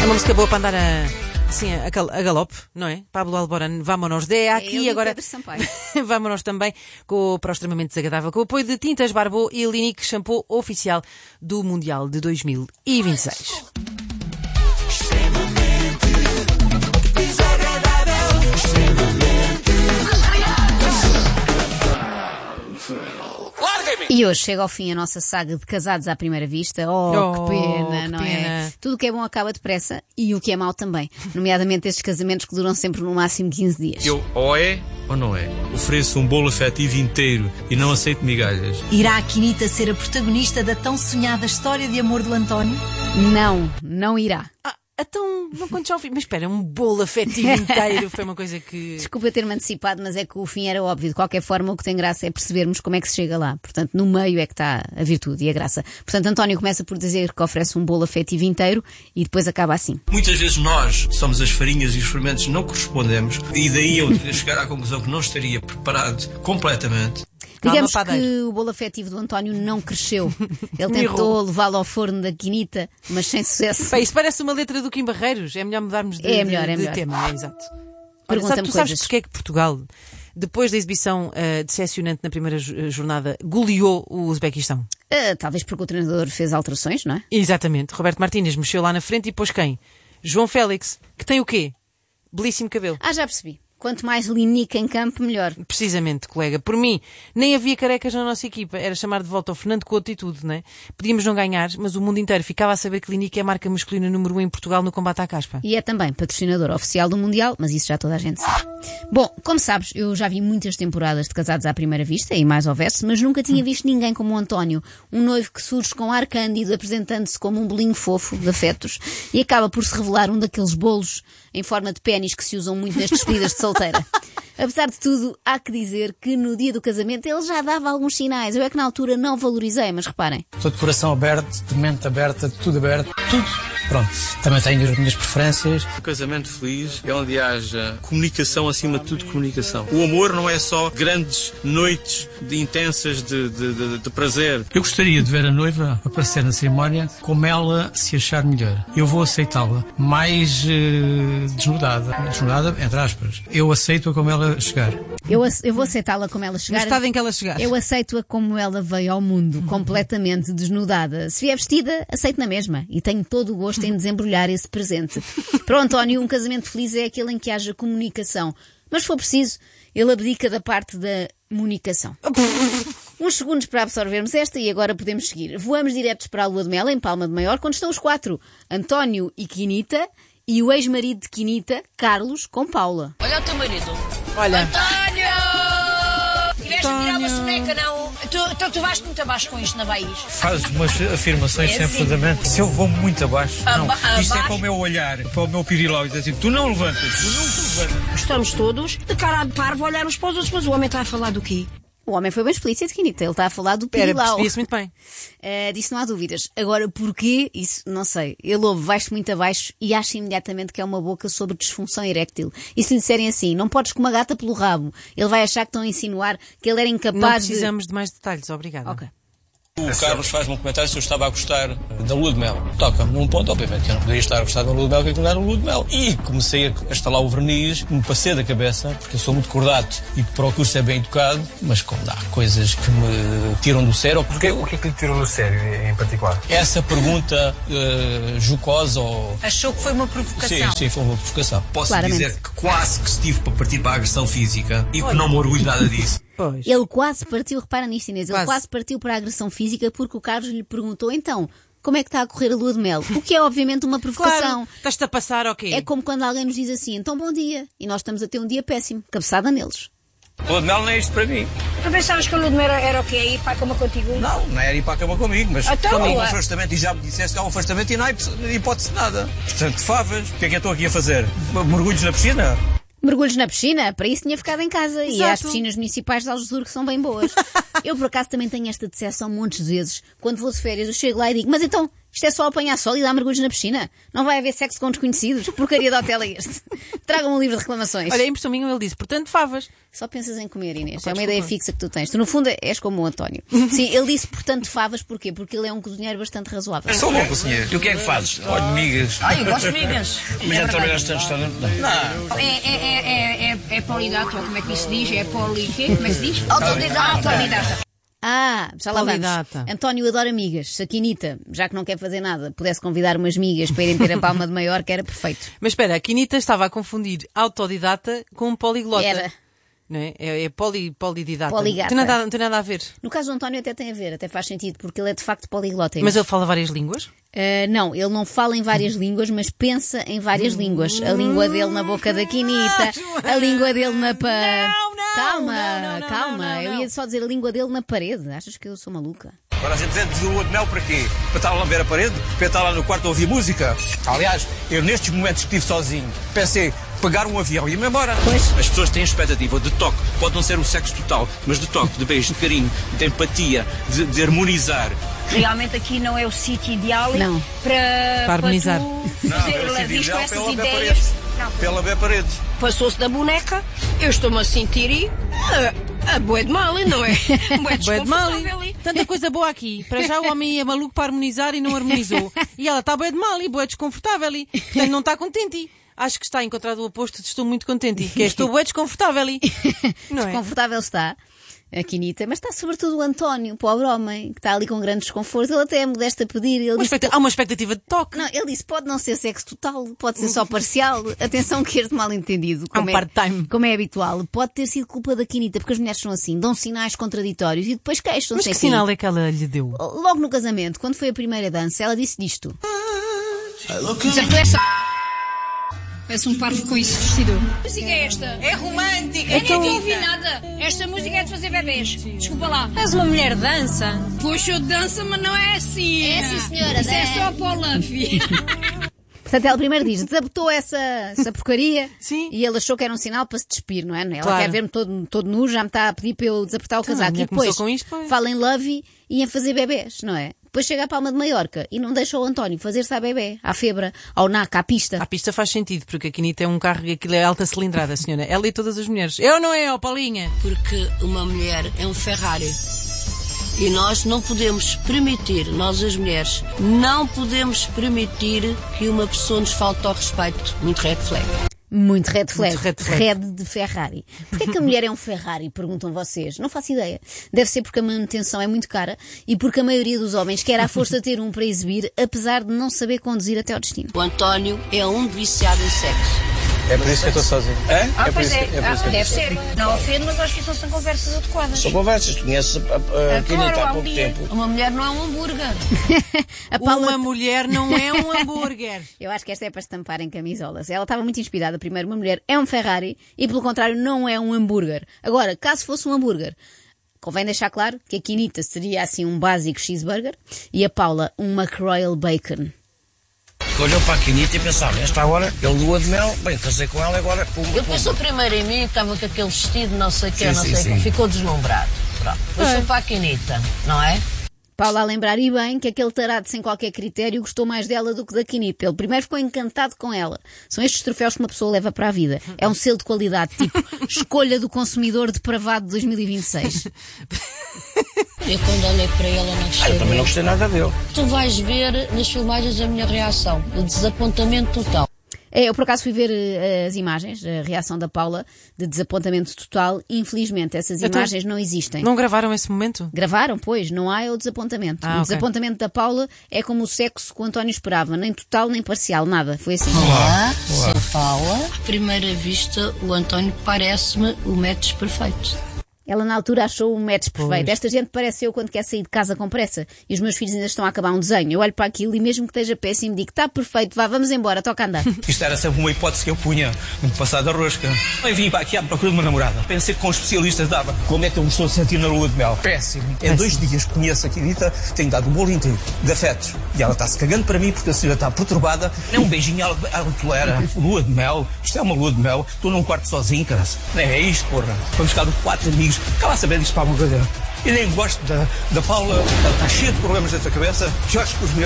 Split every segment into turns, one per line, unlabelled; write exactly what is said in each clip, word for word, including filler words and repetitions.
É uma música boa para andar a, assim, a, a galope, não é? Pablo Alborán, vámonos de aqui. É agora. Vámonos também com, para o extremamente desagradável, com o apoio de Tintas Barbô e Linique, shampoo oficial do Mundial de dois mil e vinte e seis.
E hoje chega ao fim a nossa saga de casados à primeira vista. Oh, oh que pena, que não pena. É? Tudo o que é bom acaba depressa e o que é mau também. Nomeadamente estes casamentos que duram sempre no máximo quinze dias.
Eu ou é ou não é. Ofereço um bolo afetivo inteiro e não aceito migalhas.
Irá a Quinita ser a protagonista da tão sonhada história de amor do António?
Não, não irá.
Ah. Então, não contes ao fim. Mas espera, um bolo afetivo inteiro foi uma coisa que...
Desculpa ter-me antecipado, mas é que o fim era óbvio. De qualquer forma, o que tem graça é percebermos como é que se chega lá. Portanto, no meio é que está a virtude e a graça. Portanto, António começa por dizer que oferece um bolo afetivo inteiro e depois acaba assim.
Muitas vezes nós somos as farinhas e os fermentos, não correspondemos, e daí eu chegar à conclusão que não estaria preparado completamente.
Digamos que o bolo afetivo do António não cresceu. Ele tentou levá-lo ao forno da Quinita, mas sem sucesso.
Bem, isso parece uma letra do Kim Barreiros. É melhor mudarmos de,
é melhor,
de,
é
de
melhor.
tema. É, exato. Olha, sabe, tu sabes porque é que Portugal, depois da exibição uh, decepcionante na primeira jornada, goleou o Uzbequistão?
Uh, talvez porque o treinador fez alterações, não é?
Exatamente. Roberto Martínez mexeu lá na frente e pôs quem? João Félix, que tem o quê? Belíssimo cabelo.
Ah, já percebi. Quanto mais Linique em campo, melhor.
Precisamente, colega. Por mim, nem havia carecas na nossa equipa. Era chamar de volta ao Fernando Couto e tudo, não é? Podíamos não ganhar, mas o mundo inteiro ficava a saber que Linique é a marca masculina número um em Portugal no combate à caspa.
E é também patrocinador oficial do Mundial, mas isso já toda a gente sabe. Bom, como sabes, eu já vi muitas temporadas de Casados à Primeira Vista, e mais houvesse, mas nunca tinha visto ninguém como o António. Um noivo que surge com ar cândido, apresentando-se como um bolinho fofo de afetos, e acaba por se revelar um daqueles bolos em forma de pénis que se usam muito nas despedidas de solteira. Apesar de tudo, há que dizer que no dia do casamento ele já dava alguns sinais. Eu é que na altura não valorizei, mas reparem.
Estou de coração aberto, de mente aberta, tudo aberto, tudo. Pronto, também tenho as minhas preferências.
Um casamento feliz é onde haja comunicação, acima de tudo comunicação. O amor não é só grandes noites de intensas de, de, de, de prazer.
Eu gostaria de ver a noiva aparecer na cerimónia como ela se achar melhor. Eu vou aceitá-la mais uh, desnudada. Desnudada, entre aspas. Eu aceito-a como ela chegar.
Eu, eu vou aceitá-la como ela chegar.
No estado em que ela chegar.
Eu aceito-a como ela veio ao mundo, completamente desnudada. Se vier vestida, aceito na mesma. E tenho todo o gosto em desembrulhar esse presente. Para o António, um casamento feliz é aquele em que haja comunicação. Mas se for preciso, ele abdica da parte da comunicação. Uns segundos para absorvermos esta e agora podemos seguir. Voamos diretos para a Lua de Mel, em Palma de Maior, quando estão os quatro. António e Quinita e o ex-marido de Quinita, Carlos, com Paula.
Olha o teu marido.
Olha.
António! Tiveste a tirar uma soneca, não? Tu, tu, tu vais muito abaixo com isto na Bahia.
Fazes umas afirmações
É
sem
assim.
fundamento. Se eu vou muito abaixo,
Aba-
não. Isto é
abaixo?
para o meu olhar, para o meu piriló. E diz assim, tu não levantas, tu não te levantas.
Estamos todos de cara de parvo a olhar uns para os outros, mas o homem está a falar do quê?
O homem foi bem explícito, Quinita. Ele está a falar do
Era,
Pirilau.
percebia-se muito bem.
Uh, disso não há dúvidas. Agora, porquê? Isso não sei. Ele ouve, vai-se muito abaixo e acha imediatamente que é uma boca sobre disfunção eréctil. E se lhe disserem assim, não podes com uma gata pelo rabo, ele vai achar que estão a insinuar que ele era incapaz
Não
de...
precisamos de mais detalhes, obrigada.
Ok.
O Carlos faz-me um comentário se eu estava a gostar da lua de mel. Toca-me num ponto, obviamente, que eu não poderia estar a gostar da lua de mel, que eu não era lua de mel. E comecei a estalar o verniz, me passei da cabeça, porque eu sou muito cordato e procuro ser bem educado, mas quando há coisas que me tiram do sério...
Porque, o que é que lhe tirou do sério, em particular?
Essa pergunta uh, jocosa ou...
Achou que foi uma provocação?
Sim, sim, foi uma provocação. Posso
Claramente.
dizer que quase que estive para partir para a agressão física e que não me orgulho nada disso.
Pois.
Ele quase partiu, repara nisto, Inês, ele
Quase.
quase partiu para a agressão física porque o Carlos lhe perguntou, então, como é que está a correr a lua de mel? O que é, obviamente, uma provocação.
Claro, estás-te a passar, ok.
É como quando alguém nos diz assim, então bom dia, e nós estamos a ter um dia péssimo, cabeçada neles.
Lua de mel não é isto para mim.
Tu pensavas que a lua de mel era, era o quê? Ir para a cama contigo?
Não, não era ir para a cama comigo, mas
Então,
comigo um
ué.
afastamento e já me disseste que há um afastamento e não há hipótese de nada. Portanto, favas, o que é que eu estou aqui a fazer? Mergulhos na piscina?
Mergulhos na piscina? Para isso tinha ficado em casa. E
Exato.
há as piscinas municipais de Algesur que são bem boas. Eu, por acaso, também tenho esta decepção montes de vezes. Quando vou de férias, eu chego lá e digo, mas então, Isto é só apanhar sol e dar mergulhos na piscina. Não vai haver sexo com desconhecidos. Porcaria de hotel é este? Tragam um livro de reclamações.
Olha, a impressão minha, ele disse, portanto, favas.
Só pensas em comer, Inês.
Opa,
é uma
desculpa.
ideia fixa que tu tens. Tu, no fundo, és como o António. Sim, ele disse, portanto, favas. Porquê? Porque ele é um cozinheiro bastante razoável.
Sou bom cozinheiro. E o que é que fazes? Olha, migas.
Ai, eu gosto de migas.
Mas já trabalhaste no restaurante? Não.
É, é, é, é, é, é polidato, ou como é que isso se diz? É poli... quê? Como é que se diz? Autodidata. Autodidata.
Ah, já lá vamos.
Polidata.
António adora amigas. Se a Quinita, já que não quer fazer nada, pudesse convidar umas amigas para irem ter a palma de maior, que era perfeito.
Mas espera, a Quinita estava a confundir autodidata com poliglota.
Era.
Não é? É, é poli, polididata.
Poligata.
Não tem, nada, não tem nada a ver.
No caso do António até tem a ver, até faz sentido, porque ele é de facto poliglota.
Mas ele fala várias línguas?
Uh, não, ele não fala em várias línguas, mas pensa em várias línguas. A língua dele na boca da Quinita, a língua dele na pa...
Não, não,
calma,
não, não,
calma.
não, não, não.
Eu ia só dizer a língua dele na parede. Achas que eu sou maluca?
Agora a gente vende de lua de mel para quê? Para estar a lamber a parede? Para estar lá no quarto a ouvir música? Aliás, eu nestes momentos que estive sozinho, pensei pegar um avião e ir-me embora.
Pois.
As pessoas têm expectativa de toque. Pode não ser o sexo total, mas de toque, de beijo, de carinho, de empatia, de, de harmonizar.
Realmente aqui não é o sítio ideal
Não.
para,
Para harmonizar.
tu fazer,
Não, é
visto
ideal
essas
pela lamber
ideias.
paredes.
Não.
Pela lamber a parede.
Passou-se da boneca, eu estou-me a sentir e a, a bué de mal, não é? Bué
Bué de mal.
desconfortável ali.
Tanta coisa boa aqui. Para já o homem ia maluco para harmonizar e não harmonizou. E ela está bué de mal e bué desconfortável ali. Portanto, não está contente. Acho que está encontrado o oposto de estou muito contente. Que é estou bué desconfortável ali. Não é?
Desconfortável está a Quinita, mas está sobretudo o António, pobre homem, que está ali com grande desconforto. Ele até é modesto a pedir. Ele
Uma
disse,
expecta- Há uma expectativa de toque.
não, ele disse, pode não ser sexo total, pode ser só parcial. Atenção que este mal-entendido,
Há um
como, é,
part-time.
como é habitual, pode ter sido culpa da Quinita, porque as mulheres são assim, dão sinais contraditórios e depois queixam-se.
Mas que
enfim.
sinal é que ela lhe deu?
Logo no casamento, quando foi a primeira dança, ela disse disto.
Acertou essa. Parece um parvo com isso vestido. Que música é esta?
É romântica.
Eu nem ouvi nada. Esta música é de fazer bebês. Desculpa lá. És uma mulher de dança? Poxa, eu dança, mas não é assim.
É sim, senhora,
Isso é
dança.
só para o Luffy.
Portanto, ela primeiro diz, desabotou essa, essa porcaria.
Sim.
E ele achou que era um sinal para se despir, não é? Ela
Claro.
quer ver-me todo, todo nu, já me está a pedir para eu desapertar o
Então, a
casaco.
mulher
E depois
começou com isto, pois.
fala em Lovey e em fazer bebés, não é? Depois chega à Palma de Maiorca e não deixa o António fazer-se à bebé, à febra, ao N A C, à pista.
A pista faz sentido, porque a Quinita é um carro e aquilo é alta cilindrada, senhora. Ela e todas as mulheres. Eu não é, ó Paulinha.
Porque uma mulher é um Ferrari. E nós não podemos permitir, nós as mulheres, não podemos permitir que uma pessoa nos falte ao respeito. Muito red flag.
Muito red flag.
Muito red flag.
Red de Ferrari. Porquê que a mulher é um Ferrari? Perguntam vocês. Não faço ideia. Deve ser porque a manutenção é muito cara e porque a maioria dos homens quer à força ter um para exibir, apesar de não saber conduzir até ao destino.
O António é um viciado em sexo.
É por isso que eu estou sozinho. É?
Ah,
é por
pois
isso
é.
que, é por
Ah,
isso que eu
deve
estou
ser. Não ofendo, mas acho que são conversas adequadas.
São conversas, tu conheces a, a, a
Ah,
Quinita
claro,
há
há um
pouco
dia.
tempo.
Uma mulher não é um hambúrguer.
A Paula...
Uma mulher não é um hambúrguer.
Eu acho que esta é para estampar em camisolas. Ela estava muito inspirada. Primeiro, uma mulher é um Ferrari e, pelo contrário, não é um hambúrguer. Agora, caso fosse um hambúrguer, convém deixar claro que a Quinita seria assim um básico cheeseburger e a Paula um McRoyal Bacon.
Olhou para a Quinita e pensava, esta hora, ele lua de mel, bem, casei com ela, agora... Pum,
Ele
pum,
pensou
pum.
primeiro em mim, estava com aquele vestido, não sei o que,
Sim,
não
sim,
sei o
sim.
que. Ficou deslumbrado. Pronto. Pensou para a Quinita, não é?
Paula a lembrar e bem que aquele tarado sem qualquer critério gostou mais dela do que da Quinita. Ele primeiro ficou encantado com ela. São estes troféus que uma pessoa leva para a vida. É um selo de qualidade, tipo escolha do consumidor depravado de dois mil e vinte e seis.
Eu quando olhei para ele, eu não
Ah,
gostei
eu também
dele.
não gostei nada dele.
Tu vais ver nas filmagens a minha reação, de desapontamento total.
É, eu por acaso fui ver eh, as imagens, a reação da Paula, de desapontamento total. Infelizmente, essas
Então,
imagens não existem.
Não gravaram esse momento?
Gravaram, pois, não há é o desapontamento.
Ah,
o
ok.
desapontamento da Paula é como o sexo que o António esperava, nem total nem parcial, nada. Foi assim.
Olá, sou Paula. À primeira vista, o António parece-me o match perfeito.
Ela na altura achou um match perfeito.
Pois.
Esta gente parece eu quando quer sair de casa com pressa e os meus filhos ainda estão a acabar um desenho. Eu olho para aquilo e mesmo que esteja péssimo digo, está perfeito, vá, vamos embora, toca a andar.
Isto era sempre uma hipótese que eu punha no passado da rosca. Eu vim para aqui à procura de uma namorada. Pensei que com os especialistas dava. Como é que eu me estou a sentir na lua de mel? Péssimo. É dois dias que conheço a Quinita, tenho dado um bolo inteiro de afetos. E ela está-se cagando para mim porque a senhora está perturbada. É um beijinho, ela, ela tolera. Lua de mel. Isto é uma lua de mel. Estou num quarto sozinho, cara. Não é isto, porra. Vamos ficar quatro amigos. Acaba a saber disto para uma coisa. Eu nem gosto da, da Paula. Ela está cheia de problemas dentro da cabeça. Jorge com os meus.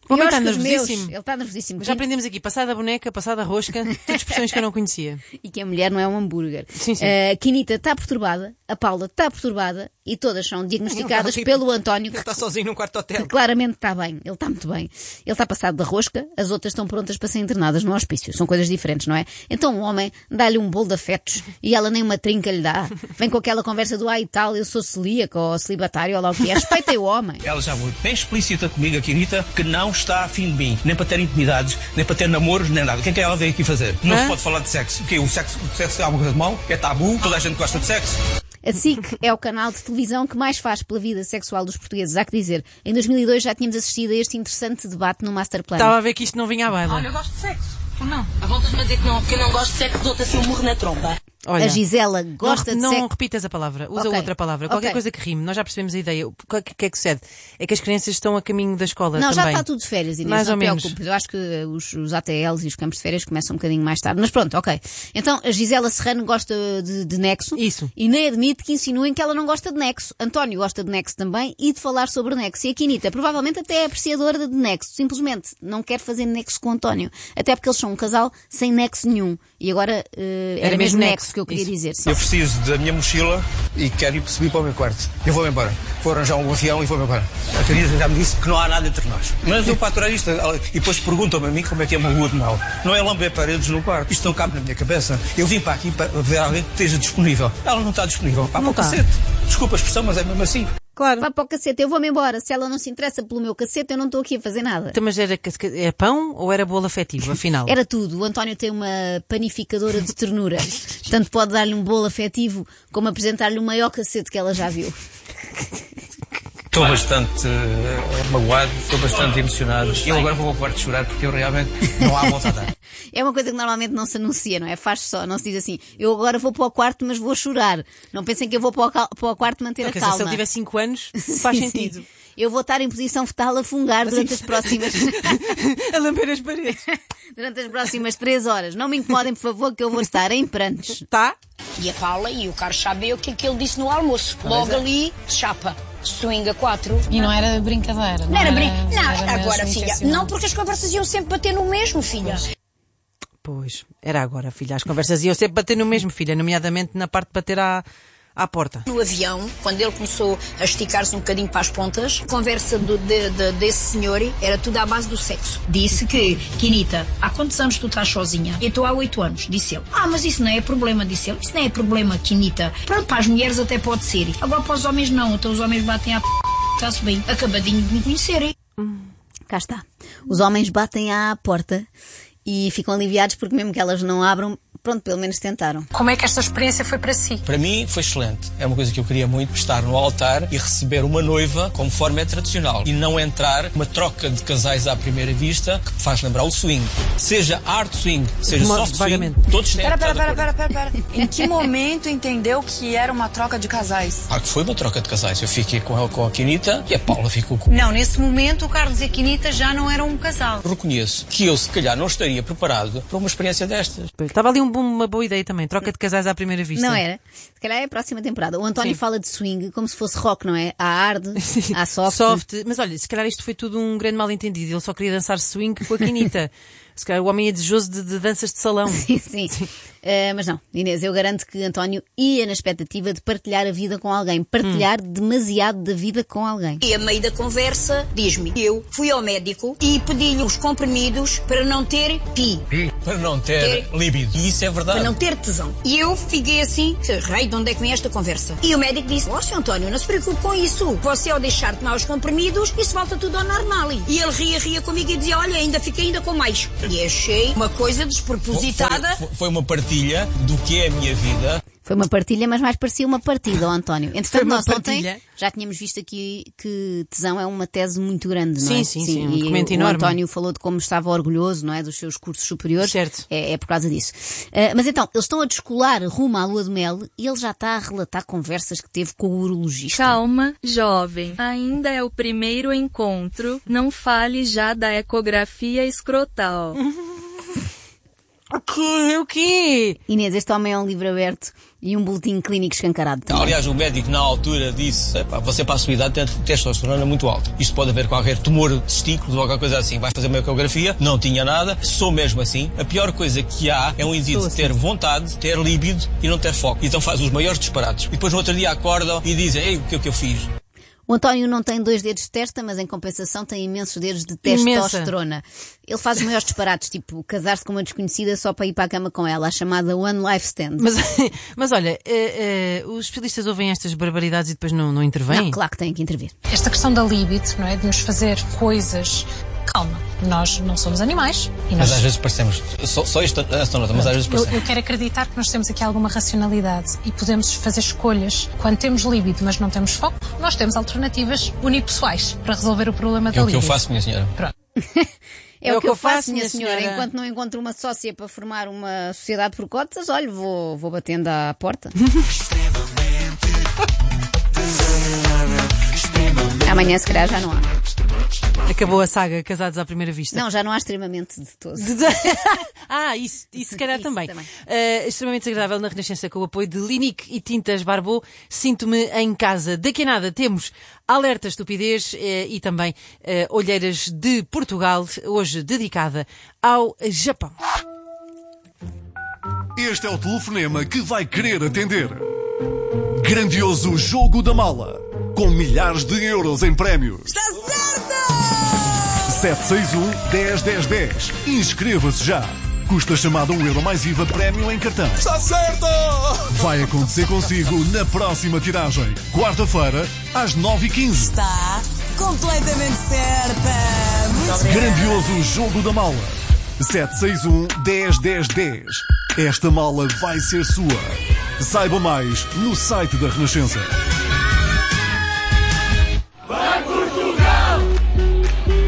O homem está
Piores que os meus.
nervosíssimo.
Ele está nervosíssimo.
Já aprendemos aqui, passada a boneca, passada a rosca, tudo expressões que eu não conhecia.
E que a mulher não é um hambúrguer.
Sim, sim.
A Quinita está perturbada, a Paula está perturbada e todas são diagnosticadas
Não,
pelo António.
Ele está sozinho num quarto de hotel.
Claramente está bem, ele está muito bem. Ele está passado da rosca, as outras estão prontas para ser internadas no hospício. São coisas diferentes, não é? Então o homem dá-lhe um bolo de afetos e ela nem uma trinca lhe dá. Vem com aquela conversa do ah e tal, eu sou celíaco ou celibatário ou lá o que é. Respeitem o homem.
Ela já foi bem explícita comigo, a Quinita, que não está afim de mim, nem para ter intimidades, nem para ter namoros, nem nada. O que é que ela veio aqui fazer? Não
Hã?
se pode falar de sexo. O quê? O sexo, o sexo é alguma coisa de mau? É tabu? Toda a gente gosta de sexo?
A S I C é o canal de televisão que mais faz pela vida sexual dos portugueses. Há que dizer, em dois mil e dois já tínhamos assistido a este interessante debate no Master Plan.
Estava a ver que isto não vinha à baila.
Olha, eu gosto de sexo. Não. A voltas-me a dizer que, não, que eu não gosto de sexo, dou-te assim um murro na tromba.
Olha,
A Gisela gosta
não,
de
não
sexo.
repitas a palavra, usa
Ok.
outra palavra. Qualquer
Ok.
coisa que rime, nós já percebemos a ideia. O que, que é que sucede? É que as crianças estão a caminho da escola
Não, já
também.
está tudo de férias, Inês,
Mais
não
ou
te
menos.
preocupes. Eu acho que os, os A T Ls e os campos de férias começam um bocadinho mais tarde. Mas pronto, ok. Então, a Gisela Serrano gosta de, de Nexo.
Isso.
E nem admite que insinuem que ela não gosta de Nexo. António gosta de Nexo também e de falar sobre Nexo. E a Quinita provavelmente até é apreciadora de Nexo. Simplesmente não quer fazer Nexo com o António. Até porque eles são um casal sem Nexo nenhum. E agora eh, era,
Era
mesmo
mesmo
Nexo,
Nexo.
que eu queria
Isso.
dizer. Sim.
Eu preciso da minha mochila e quero ir subir para o meu quarto. Eu vou-me embora. Vou arranjar um avião e vou-me embora. A Teresa já me disse que não há nada entre nós. Mas eu, para aturar isto, ela- e depois perguntam-me a mim como é que é uma lua de mel. Não é lamber paredes no quarto. Isto não cabe na minha cabeça. Eu vim para aqui para ver alguém que esteja disponível. Ela não está disponível. Pá,
Não
para o
está.
cacete. Desculpa a expressão, mas é mesmo assim.
Claro.
Vá para o cacete, eu vou-me embora. Se ela não se interessa pelo meu cacete, eu não estou aqui a fazer nada.
Então, mas era, casca- é pão ou era bolo afetivo, afinal?
Era tudo. O António tem uma panificadora de ternura. Tanto pode dar-lhe um bolo afetivo como apresentar-lhe o maior cacete que ela já viu.
Estou bastante uh, magoado, estou bastante emocionado. Eu agora vou ao quarto chorar porque eu realmente não há volta a dar.
É uma coisa que normalmente não se anuncia, não é? Faz só, não se diz assim, eu agora vou para o quarto, mas vou chorar. Não pensem que eu vou para o, cal- para o quarto manter
Não,
a
quer dizer,
calma.
se ele tiver cinco anos, faz
Sim,
sentido.
sim. Eu vou estar em posição fetal a fungar durante as próximas
A lamber as paredes.
durante as próximas três horas. Não me incomodem, por favor, que eu vou estar em prantos.
Tá?
E a Paula e o Carlos sabem o que é que ele disse no almoço. Logo ali, chapa. Swing a quatro.
E não era brincadeira.
Não era brinco. Não,
era
agora,
mesmo
filha.
intencional.
Não, porque as conversas iam sempre bater no mesmo, filha.
Pois, era agora, filha. As conversas iam sempre bater no mesmo, filha, nomeadamente na parte de bater à, à porta.
No avião, quando ele começou a esticar-se um bocadinho para as pontas, a conversa do, de, de, desse senhor era tudo à base do sexo. Disse que, Quinita, há quantos anos tu estás sozinha? Eu estou há oito anos, disse ele. Ah, mas isso não é problema, disse ele. Isso não é problema, Quinita. Pronto, para as mulheres até pode ser. Agora para os homens não, então os homens batem à p... Está-se bem, acabadinho de me conhecerem.
Cá está. Os homens batem à porta e ficam aliviados porque mesmo que elas não abram, pronto, pelo menos tentaram.
Como é que esta experiência foi para si?
Para mim foi excelente. É uma coisa que eu queria muito, estar no altar e receber uma noiva conforme é tradicional. E não entrar uma troca de casais à primeira vista que faz lembrar o swing. Seja hard swing, seja
Uma-
soft swing,
vagamente.
todos têm
Pera,
que
pera,
estar de
pera,
acordo.
pera, pera, pera. Em que momento entendeu que era uma troca de casais?
Ah, que foi uma troca de casais. Eu fiquei com ela, com a Quinita e a Paula ficou com...
Não, nesse momento o Carlos e a Quinita já não eram um casal.
Reconheço que eu, se calhar, não estaria preparado para uma experiência destas.
Pois, estava ali um bom- uma boa ideia também. Troca de casais à primeira vista.
Não era? Se calhar é a próxima temporada. O António
Sim.
fala de swing como se fosse rock, não é? Há hard, há soft.
Soft. Mas olha, se calhar isto foi tudo um grande mal-entendido. Ele só queria dançar swing com a Quinita. Se calhar o homem é desejoso de, de danças de salão.
Sim, sim. Uh, mas não, Inês, eu garanto que António ia na expectativa de partilhar a vida com alguém. Partilhar
Hum.
demasiado da vida com alguém.
E a meio da conversa, diz-me, eu fui ao médico e pedi-lhe os comprimidos para não ter pi,
Para não ter
Ter-
libido. E isso é verdade.
para não ter tesão. E eu fiquei assim, rei, de onde é que vem esta conversa? E o médico disse, ó, senhor António, não se preocupe com isso. Você ao deixar de tomar os comprimidos, isso volta tudo ao normal. E ele ria, ria comigo e dizia, olha, ainda fiquei ainda com mais. E achei uma coisa despropositada.
Foi, foi- foi uma partilha do que é a minha vida.
Foi uma partilha, mas mais parecia uma partida, ó António.
Foi
Entretanto,
uma
nós
partilha.
ontem já tínhamos visto aqui que tesão é uma tese muito grande, não
Sim,
é?
sim, sim, um
e
documento
o
enorme.
António falou de como estava orgulhoso, não é? Dos seus cursos superiores.
Certo.
É, é por causa disso. Uh, mas então, eles estão a descolar rumo à lua de mel e ele já está a relatar conversas que teve com o urologista.
Calma, jovem. Ainda é o primeiro encontro. Não fale já da ecografia escrotal.
O quê? O quê?
Inês, este homem é um livro aberto e um boletim clínico escancarado também.
Aliás, o médico na altura disse, você para a sua idade tem testosterona muito alta. Isto pode haver qualquer tumor de testículos ou qualquer coisa assim. Vai fazer uma ecografia, não tinha nada, sou mesmo assim. A pior coisa que há é um indivíduo assim. ter vontade, ter líbido e não ter foco. Então faz os maiores disparates. E depois no outro dia acordam e dizem, ei, o que é que eu fiz?
O António não tem dois dedos de testa, mas em compensação tem imensos dedos de testosterona. Imensa. Ele faz os maiores disparates, tipo casar-se com uma desconhecida só para ir para a cama com ela, a chamada One Life Stand.
Mas, mas olha, uh, uh, os especialistas ouvem estas barbaridades e depois não, não intervêm?
Não, claro que têm que intervir.
Esta questão da libido, não é? De nos fazer coisas... Calma, nós não somos animais. E nós...
Mas às vezes parecemos, só, só esta, esta nota, mas às vezes parecemos.
Eu, eu quero acreditar que nós temos aqui alguma racionalidade e podemos fazer escolhas. Quando temos líbido, mas não temos foco, nós temos alternativas unipessoais para resolver o problema da
líbido. É
libido.
o que eu faço, minha senhora.
Pronto.
É, é o que eu faço, minha senhora. senhora. Enquanto não encontro uma sócia para formar uma sociedade por cotas, olha, vou, vou batendo à porta. Amanhã, se calhar, já não há.
Acabou a saga Casados à Primeira Vista.
Não, já não há extremamente de todo.
Ah, isso, isso se calhar
isso
também.
também.
Uh, extremamente desagradável na Renascença com o apoio de Linique e Tintas Barbot. Sinto-me em casa. Daqui a nada temos Alerta Estupidez uh, e também uh, Olheiras de Portugal, hoje dedicada ao Japão.
Este é o telefonema que vai querer atender. Grandioso Jogo da Mala, com milhares de euros em prémios.
Está certo!
sete seis um, dez, dez, dez. Inscreva-se já. Custa chamada um euro mais I V A prémio em cartão.
Está certo!
Vai acontecer consigo na próxima tiragem. Quarta-feira, às nove e quinze.
Está completamente certa. Muito
Grandioso Jogo da Mala. sete seis um, dez, dez, dez. Esta mala vai ser sua. Saiba mais no site da Renascença.